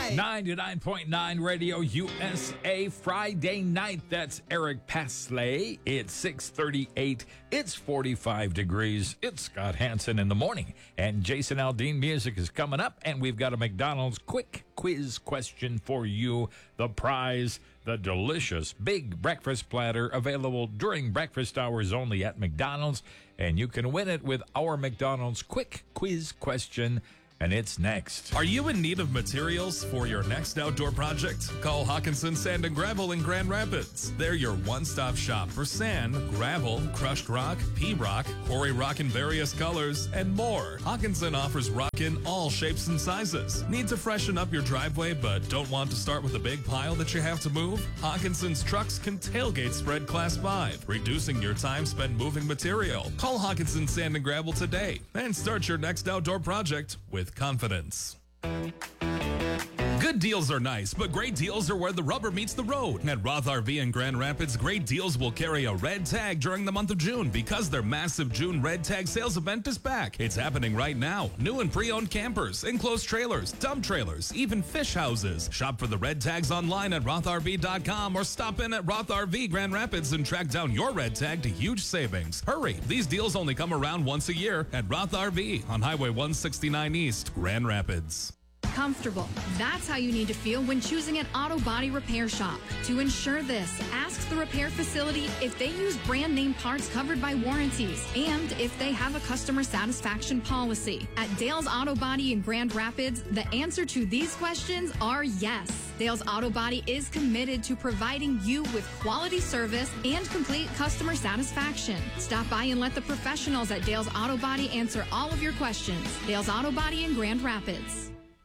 99.9 Radio USA Friday night. That's Eric Pasley. It's 6:38. It's 45 degrees. It's Scott Hansen in the morning. And Jason Aldean music is coming up. And we've got a McDonald's quick quiz question for you. The prize, the delicious big breakfast platter available during breakfast hours only at McDonald's. And you can win it with our McDonald's quick quiz question. And it's next. Are you in need of materials for your next outdoor project? Call Hawkinson Sand and Gravel in Grand Rapids. They're your one-stop shop for sand, gravel, crushed rock, pea rock, quarry rock in various colors, and more. Hawkinson offers rock in all shapes and sizes. Need to freshen up your driveway but don't want to start with a big pile that you have to move? Hawkinson's trucks can tailgate spread Class 5, reducing your time spent moving material. Call Hawkinson Sand and Gravel today and start your next outdoor project with confidence. Good deals are nice, but great deals are where the rubber meets the road. At Roth RV in Grand Rapids, great deals will carry a red tag during the month of June because their massive June red tag sales event is back. It's happening right now. New and pre-owned campers, enclosed trailers, dump trailers, even fish houses. Shop for the red tags online at rothrv.com or stop in at Roth RV Grand Rapids and track down your red tag to huge savings. Hurry, these deals only come around once a year at Roth RV on Highway 169 East, Grand Rapids. Comfortable. That's how you need to feel when choosing an auto body repair shop. To ensure this, ask the repair facility if they use brand name parts covered by warranties and if they have a customer satisfaction policy. At Dale's Auto Body in Grand Rapids, the answer to these questions are yes. Dale's Auto Body is committed to providing you with quality service and complete customer satisfaction. Stop by and let the professionals at Dale's Auto Body answer all of your questions. Dale's Auto Body in Grand Rapids.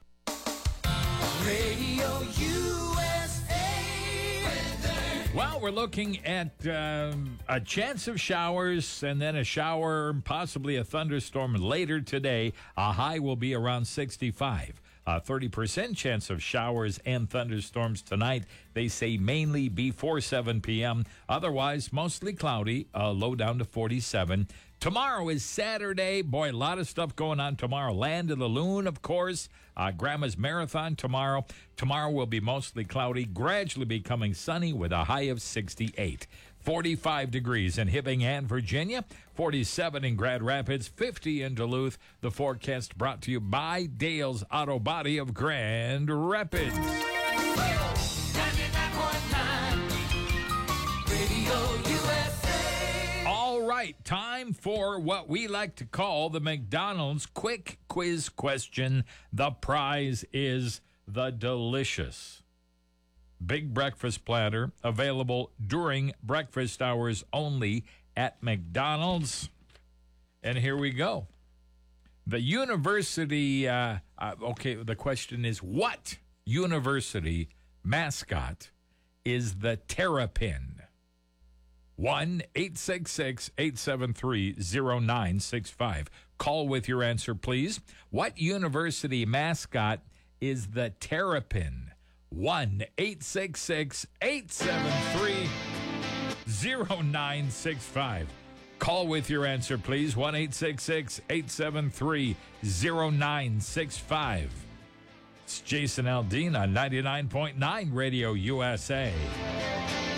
Radio USA weather. Well, we're looking at a chance of showers and then a shower, possibly a thunderstorm later today. A high will be around 65. A 30% chance of showers and thunderstorms tonight. They say mainly before 7 p.m. Otherwise, mostly cloudy, low down to 47. Tomorrow is Saturday. Boy, a lot of stuff going on tomorrow. Land of the Loon, of course. Grandma's Marathon tomorrow. Tomorrow will be mostly cloudy, gradually becoming sunny with a high of 68. 45 degrees in Hibbing and Virginia. 47 in Grand Rapids. 50 in Duluth. The forecast brought to you by Dale's Auto Body of Grand Rapids. 99.9 Radio USA. All right, time for what we like to call the McDonald's quick quiz question. The prize is the delicious big breakfast platter available during breakfast hours only at McDonald's. And here we go. The university, the question is, what university mascot is the Terrapin? 1-866-873-0965. Call with your answer, please. What university mascot is the Terrapin? 1-866-873-0965. Call with your answer, please. 1-866-873-0965. It's Jason Aldean on 99.9 Radio USA.